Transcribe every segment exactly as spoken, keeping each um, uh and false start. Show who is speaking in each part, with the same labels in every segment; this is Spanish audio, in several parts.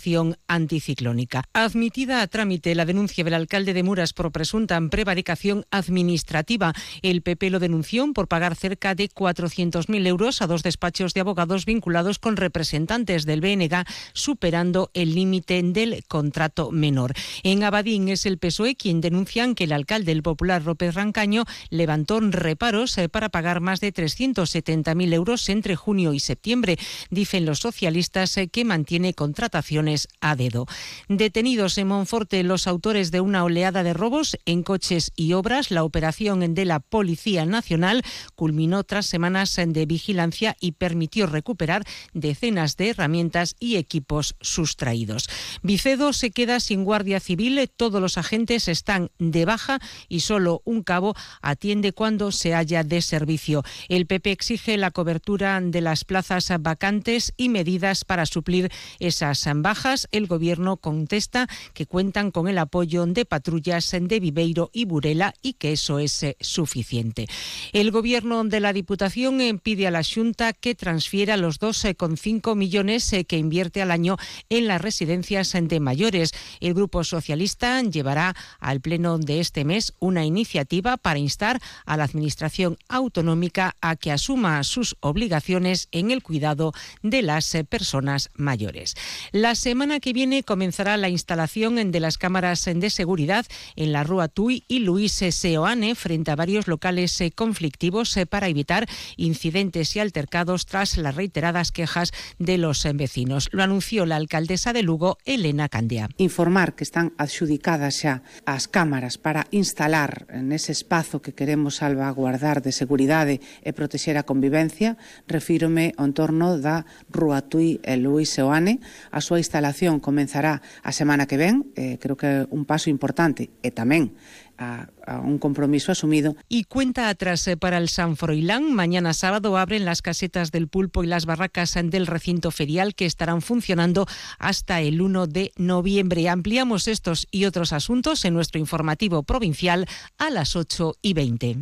Speaker 1: operación anticiclónica. Admitida a trámite la denuncia del alcalde de Muras por presunta prevaricación administrativa. El P P lo denunció por pagar cerca de cuatrocientos mil euros a dos despachos de abogados vinculados con representantes del B N G, superando el límite del contrato menor. En Abadín es el P S O E quien denuncian que el alcalde, el popular López Rancaño, levantó reparos para pagar más de trescientos setenta mil euros entre junio y septiembre. Dicen los socialistas que mantiene contrataciones a dedo. Detenidos en Monforte los autores de una oleada de robos en coches y obras. La operación de la Policía Nacional culminó tras semanas de vigilancia y permitió recuperar decenas de herramientas y equipos sustraídos. Vicedo se queda sin guardia civil. Todos los agentes están de baja y solo un cabo atiende cuando se halla de servicio. El P P exige la cobertura de las plazas vacantes y medidas para suplir esas bajas. El Gobierno contesta que cuentan con el apoyo de patrullas de Viveiro y Burela y que eso es suficiente. El Gobierno de la Diputación pide a la Xunta que transfiera los dos coma cinco millones que invierte al año en las residencias de mayores. El Grupo Socialista llevará al Pleno de este mes una iniciativa para instar a la Administración autonómica a que asuma sus obligaciones en el cuidado de las personas mayores. La semana que viene comenzará la instalación de las cámaras de seguridad en la Rúa Tui y Luis Seoane frente a varios locales conflictivos para evitar incidentes y altercados tras las reiteradas quejas de los vecinos. Lo anunció la alcaldesa de Lugo, Elena Candia.
Speaker 2: Informar que están adxudicadas xa as cámaras para instalar nese espazo que queremos salvaguardar de seguridade e protexer a convivencia. Refírome ao entorno da Rúa Tui e Luis Seoane. A súa instalación comenzará a semana que ven, eh, creo que é un paso importante e tamén A, a un compromiso asumido.
Speaker 1: Y cuenta atrás para el San Froilán. Mañana sábado abren las casetas del pulpo y las barracas del recinto ferial que estarán funcionando hasta el uno de noviembre. Ampliamos estos y otros asuntos en nuestro informativo provincial a las ocho y veinte.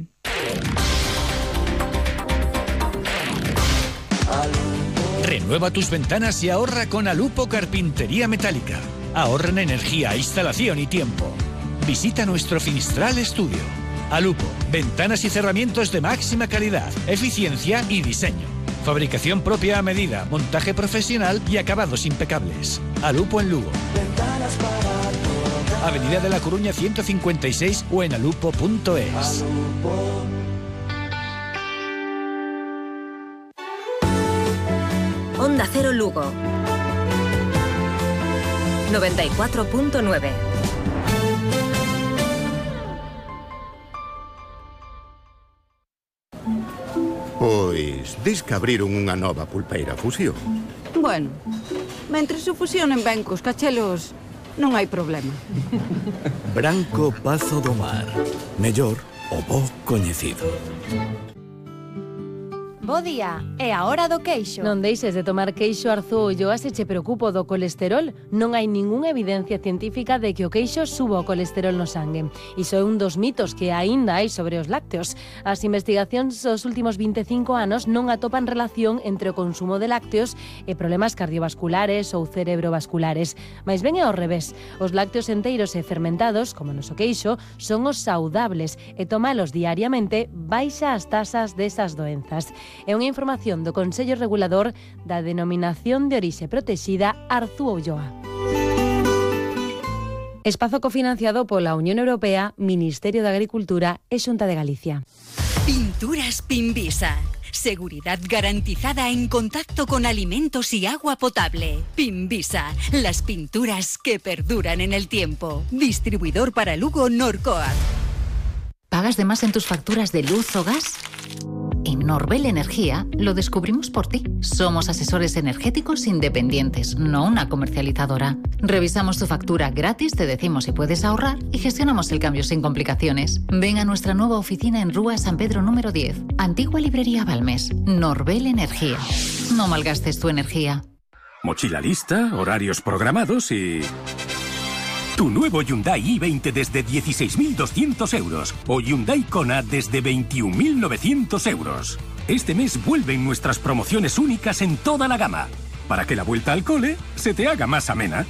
Speaker 3: Renueva tus ventanas y ahorra con Alupo Carpintería Metálica. Ahorra en energía, instalación y tiempo. Visita nuestro Finistral Estudio. Alupo, ventanas y cerramientos de máxima calidad, eficiencia y diseño. Fabricación propia a medida, montaje profesional y acabados impecables. Alupo en Lugo. Avenida de la Coruña ciento cincuenta y seis o en alupo punto es.
Speaker 4: Onda Cero Lugo noventa y cuatro punto nueve.
Speaker 5: Pois, dis que abriron unha nova pulpeira Fusión.
Speaker 6: Bueno, mentres se fusionen ben cos cachelos, non hai problema.
Speaker 7: Branco Pazo do Mar. Mellor o bo coñecido.
Speaker 8: Bo día, é a hora do queixo.
Speaker 9: Non deixes de tomar queixo Arzúa Ulloa se che preocupo do colesterol. Non hai ningunha evidencia científica de que o queixo suba o colesterol no sangue. Iso é un dos mitos que aínda hai sobre os lácteos. As investigacións dos últimos vinte e cinco anos non atopan relación entre o consumo de lácteos e problemas cardiovasculares ou cerebrovasculares. Mais ben é ao revés. Os lácteos enteiros e fermentados, como no noso queixo, son os saudables e tomalos diariamente baixa as tasas desas doenzas. É unha información do Consello Regulador da Denominación de Orixe Protexida Arzúa Ulloa. Espazo cofinanciado pola Unión Europea, Ministerio de Agricultura e Xunta de Galicia.
Speaker 10: Pinturas Pimbisa. Seguridad garantizada en contacto con alimentos y agua potable. Pimbisa, las pinturas que perduran en el tiempo. Distribuidor para Lugo Norcoa.
Speaker 11: ¿Pagas de más en tus facturas de luz o gas? En Norbel Energía lo descubrimos por ti. Somos asesores energéticos independientes, no una comercializadora. Revisamos tu factura gratis, te decimos si puedes ahorrar y gestionamos el cambio sin complicaciones. Ven a nuestra nueva oficina en Rúa San Pedro número diez, Antigua Librería Balmes. Norbel Energía. No malgastes tu energía.
Speaker 12: Mochila lista, horarios programados y... Tu nuevo Hyundai i veinte desde dieciséis mil doscientos euros o Hyundai Kona desde veintiún mil novecientos euros. Este mes vuelven nuestras promociones únicas en toda la gama, para que la vuelta al cole se te haga más amena.